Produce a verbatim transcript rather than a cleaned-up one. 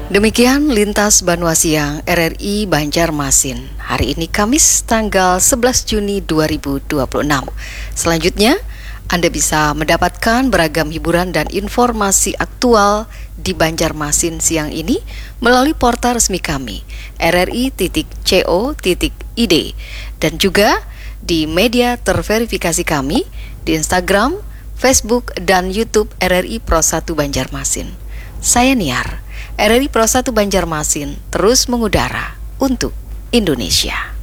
Demikian Lintas Banua Siang R R I Banjarmasin. Hari ini Kamis tanggal sebelas Juni dua ribu dua puluh enam. Selanjutnya, Anda bisa mendapatkan beragam hiburan dan informasi aktual di Banjarmasin siang ini melalui portal resmi kami r r i titik co titik i d dan juga di media terverifikasi kami di Instagram, Facebook, dan YouTube R R I Pro satu Banjarmasin. Saya Niar. R R I Pro satu Banjarmasin terus mengudara untuk Indonesia.